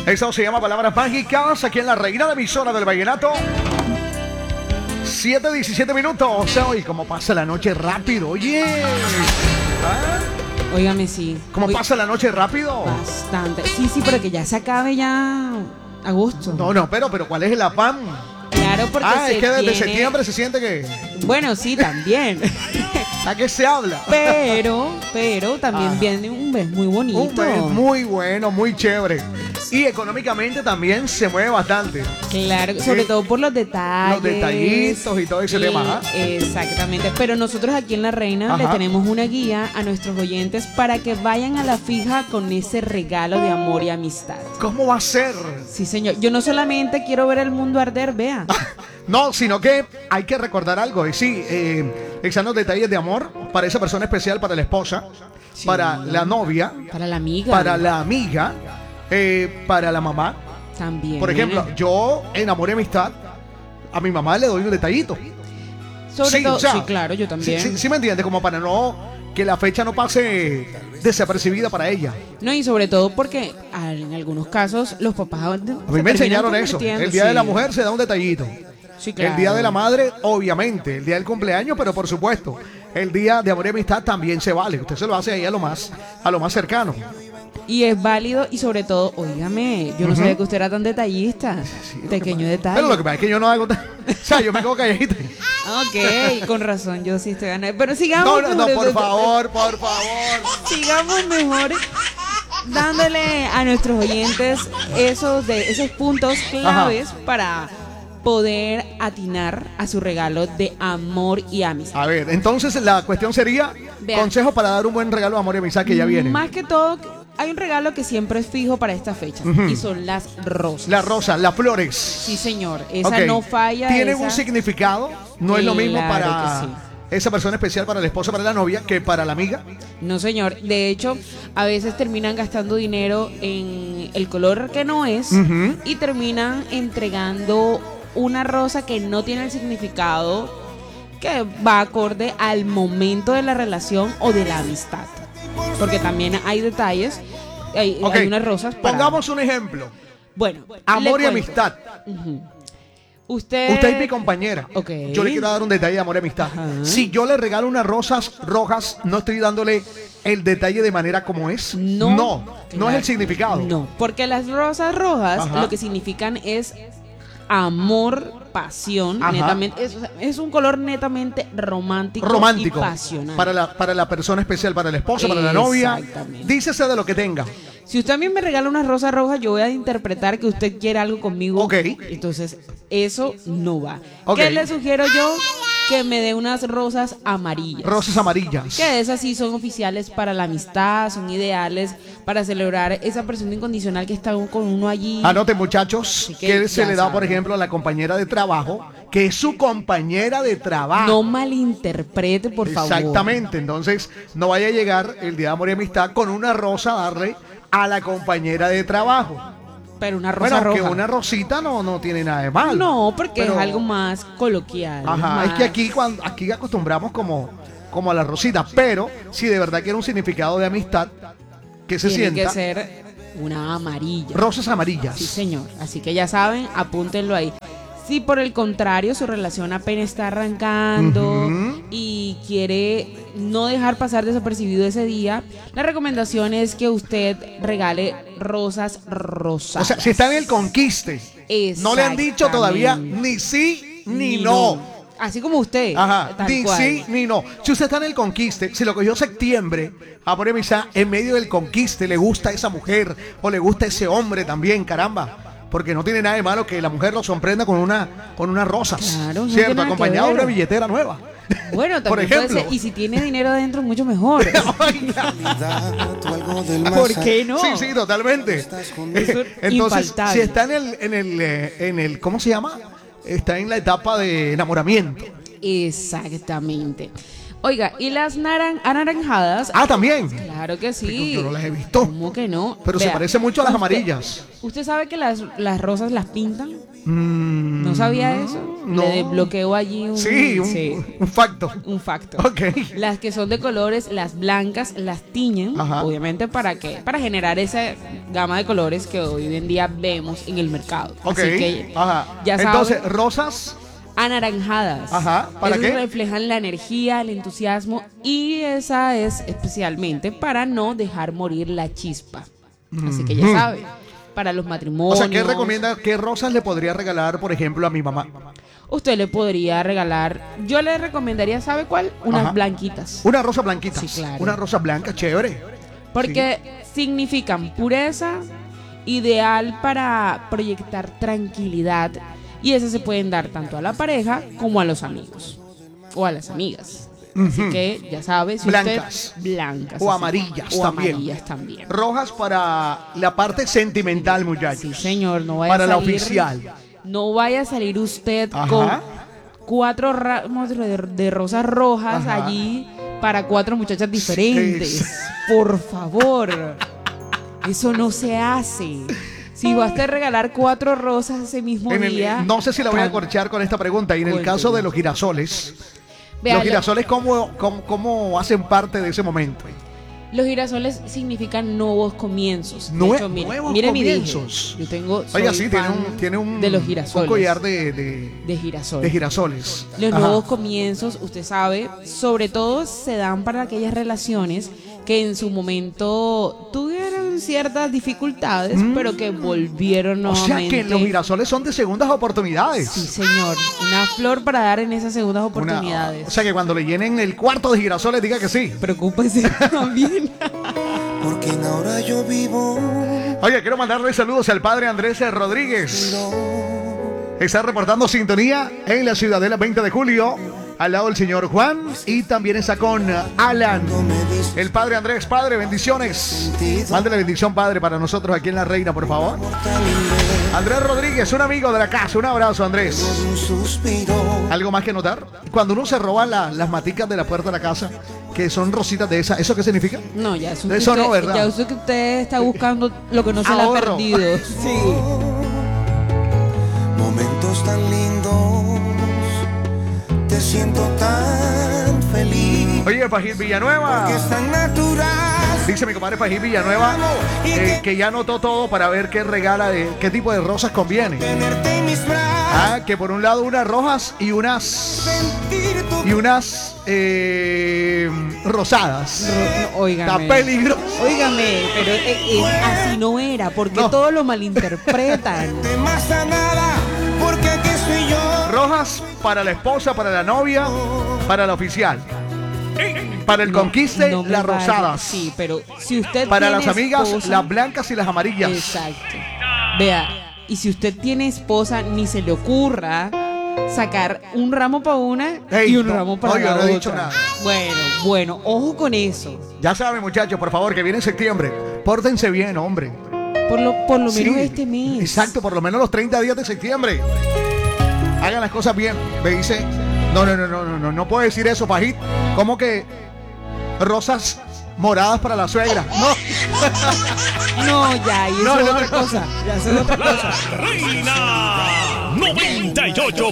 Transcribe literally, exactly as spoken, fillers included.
Eso se llama Palabras Mágicas aquí en la reina de emisora del vallenato. siete diecisiete minutos. Oye, cómo pasa la noche rápido, oye. ¿Ah? Óigame, sí. ¿Cómo Oye, pasa la noche rápido? bastante. Sí, sí, pero que ya se acabe ya agosto. No, no, pero, pero ¿cuál es el afán? Claro, porque Ah, se es que desde tiene... septiembre se siente que... Bueno, sí, también. ¿A qué se habla? Pero, pero también Ajá. viene un mes muy bonito. Un mes muy bueno, muy chévere. Y económicamente también se mueve bastante. Claro, sobre Sí. todo por los detalles. Los detallitos y todo ese Y- tema, ¿ah? Exactamente. Pero nosotros aquí en La Reina Ajá. le tenemos una guía a nuestros oyentes para que vayan a la fija con ese regalo de amor y amistad. ¿Cómo va a ser? Sí, señor. Yo no solamente quiero ver el mundo arder, vea. No, sino que hay que recordar algo. Y sí, eh, están los detalles de amor para esa persona especial, para la esposa, Sí. para la novia, Para la amiga. para la amiga, eh, para la mamá. También. Por ejemplo, yo en amor y amistad, a mi mamá le doy un detallito. Sobre Sí, todo, o sea, sí, claro, yo también. Sí, sí, sí me entiendes, como para no que la fecha no pase desapercibida para ella. No, y sobre todo porque a- en algunos casos los papás A mí me enseñaron eso. El día de la mujer se da un detallito. Sí, claro. El día de la madre, obviamente. El día del cumpleaños, pero por supuesto. El día de amor y amistad también se vale. Usted se lo hace ahí a lo más, a lo más cercano. Y es válido y sobre todo, óigame, yo no Ujú. sabía que usted era tan detallista. Sí, lo que Pequeño pasa- detalle. Pero lo que pasa es que yo no hago... ta- O sea, yo me quedo calladito. Ok, con razón, yo sí estoy ganando. Pero sigamos. No, no, no, mejor, por favor, por favor. Sigamos mejor dándole a nuestros oyentes esos, de, esos puntos claves para poder atinar a su regalo de amor y amistad. A ver, entonces la cuestión sería... Vean. Consejos para dar un buen regalo de amor y amistad que ya viene. Más que todo, hay un regalo que siempre es fijo para esta fecha Ujú. y son las rosas. Las rosas, las flores. Sí, señor. Esa Ok. no falla. Tienen esa- un significado. No es lo mismo Claro para que sí. esa persona especial, para la esposa, para la novia, que para la amiga. No, señor. De hecho, a veces terminan gastando dinero en el color que no es Ujú. y terminan entregando una rosa que no tiene el significado que va acorde al momento de la relación o de la amistad. Porque también hay detalles, hay, Ok. hay unas rosas para... Pongamos un ejemplo. Bueno, Amor le y cuento. amistad. Ujú. Usted... Usted es mi compañera. Ok. Yo le quiero dar un detalle de amor y amistad. Ajá. Si yo le regalo unas rosas rojas, no estoy dándole el detalle de manera como es. No, no, no claro. es el significado. No, porque las rosas rojas Ajá. lo que significan es amor, pasión, Ajá. netamente, es, es un color netamente romántico, Romántico. y pasional. Para la, para la persona especial, para la esposa, para la novia. Exactamente. Dícese de lo que tenga. Si usted a mí me regala una rosa roja, yo voy a interpretar que usted quiere algo conmigo. Ok. Entonces, eso no va. Ok. ¿Qué le sugiero yo? Que me dé unas rosas amarillas. Rosas amarillas. Que esas sí son oficiales para la amistad, son ideales para celebrar esa persona incondicional que está con uno allí. Anoten, muchachos, Así que que se ya le da, por saben. ejemplo, a la compañera de trabajo, que es su compañera de trabajo. No malinterprete, por favor. Exactamente. Entonces, no vaya a llegar el día de amor y amistad con una rosa a darle a la compañera de trabajo. Pero una rosa Bueno, que roja. una rosita no, no tiene nada de malo. No, porque Pero- es algo más coloquial. Ajá, más- es que aquí, cuando, aquí acostumbramos como, como a la rosita, pero si de verdad quiere un significado de amistad, que se tiene sienta, que ser una amarilla. rosas amarillas. Sí, señor. Así que ya saben, apúntenlo ahí. Si por el contrario su relación apenas está arrancando Ujú. y quiere no dejar pasar desapercibido ese día, la recomendación es que usted regale rosas rosadas. O sea, si está en el conquiste, no le han dicho todavía Exactamente. ni sí ni no. Así como usted. Ajá, tal ni cual. sí ni no. Si usted está en el conquiste, si lo cogió septiembre, amor y amistad, en medio del conquiste, le gusta esa mujer o le gusta ese hombre también, caramba. Porque no tiene nada de malo que la mujer lo sorprenda con una con unas rosas. Claro, no tiene ¿cierto? nada que Acompañado de ver. una billetera nueva. Bueno, Por también puede ejemplo. ser. Y si tiene dinero adentro, mucho mejor. Oiga. ¿Por qué no? Sí, sí, totalmente. Eso es Entonces, infaltable. si está en el, en el, eh, en el, ¿cómo se llama? Está en la etapa de enamoramiento. Exactamente. Oiga, y las naran anaranjadas. Ah, también. Claro que sí. Yo no las he visto. ¿Cómo que no? Pero se Vea, parece mucho a las usted- amarillas. ¿Usted sabe que las, las rosas las pintan? Mm, ¿No sabía eso? no. Le desbloqueo allí un, Sí, un, sí, un facto. un facto. Ok. Las que son de colores, las blancas, las tiñen, Ajá. obviamente, ¿para qué? Para generar esa gama de colores que hoy en día vemos en el mercado. Ok. Así que, Ajá. ya Entonces, saben, rosas. anaranjadas. Ajá, ¿para Esas qué? reflejan la energía, el entusiasmo, y esa es especialmente para no dejar morir la chispa. Así que ya saben, para los O matrimonios. sea, ¿qué recomienda? ¿Qué rosas le podría regalar, por ejemplo, a mi mamá? Usted le podría regalar, yo le recomendaría, ¿sabe cuál? Unas Ajá. blanquitas. Una rosa blanquita. Sí, claro. Una rosa blanca, chévere. Porque significan pureza, ideal para proyectar tranquilidad. Y esas se pueden dar tanto a la pareja como a los amigos o a las amigas. Así Ujú. que ya sabes, si Blancas. usted, blancas O así. amarillas o también. amarillas también. Rojas para la parte sentimental, muchachos. Sí, señor, no vaya Para a la salir, oficial. No vaya a salir usted Ajá. con cuatro ramos de, de rosas rojas Ajá. allí para cuatro muchachas diferentes. Sí. Por favor. Eso no se hace. Si vas a regalar cuatro rosas ese mismo En el- día. no sé si la voy a can- corchar con esta pregunta. Y en el Cuénteme. caso de los girasoles, Vea, los lo- girasoles, ¿cómo, cómo, cómo hacen parte de ese momento? Los girasoles significan nuevos comienzos. De Nue- hecho, mire, nuevos mire mi dije. comienzos. Yo tengo. Oiga, soy sí, tiene fan un, tiene un, de los un girasoles. collar de, de, de girasoles. de girasoles. Los Ajá. nuevos comienzos, usted sabe, sobre todo se dan para aquellas relaciones que en su momento tuvieron ciertas dificultades, pero que volvieron O sea nuevamente. que los girasoles son de segundas oportunidades. Sí, señor. Una flor para dar en esas segundas Una- oportunidades. o sea que cuando le llenen el cuarto de girasoles, diga que sí. Preocúpese también. Porque ahora yo vivo. Oye, quiero mandarle saludos al padre Andrés Rodríguez. Está reportando sintonía en la Ciudadela veinte de julio, al lado del señor Juan, y también está con Alan. El padre Andrés, padre, bendiciones. Mándele bendición, padre, para nosotros aquí en La Reina, por favor. Andrés Rodríguez, un amigo de la casa. Un abrazo, Andrés. Un suspiro. ¿Algo más que notar? Cuando uno se roba la- las maticas de la puerta de la casa, que son rositas de esa, ¿eso qué significa? No, ya eso, que Eso no, usted, ¿verdad? ya eso que usted está buscando lo que no se le ha Ahorro. perdido. Sí. Momentos tan lindos. Te siento tan feliz. Oye, Fajil Villanueva. Que es tan natural. Dice mi compadre Fajil Villanueva eh, que ya anotó todo para ver qué regala, de, qué tipo de rosas conviene. Tenerte en mis brazos. Ah, que por un lado unas rojas y unas Sentir tu y unas eh, rosadas. Óigame. Está peligroso. Óigame, pero eh, eh, así no era, porque No. todos lo malinterpretan. de más a nada. Porque aquí estoy yo. Rojas para la esposa, para la novia, para la oficial. Para el conquiste, No me las vaya- rosadas. Sí, pero si usted Para tiene las amigas, esposa- las blancas y las amarillas. Exacto. Vea, y si usted tiene esposa, ni se le ocurra sacar un ramo para una Ey, y un no, ramo para no, yo la no he otra. dicho nada. Bueno, bueno, ojo con eso. Ya saben, muchachos, por favor, que viene septiembre. Pórtense bien, hombre. Por lo, por lo Sí, menos este mes. Exacto, por lo menos los treinta días de septiembre. Hagan las cosas bien. Me dice, no, no, no, no, no, no, no puedo decir eso, Fajit. ¿Cómo que rosas moradas para la suegra? No, No, ya, y eso No, es no, otra no. cosa. Ya eso es otra cosa. Reina noventa y ocho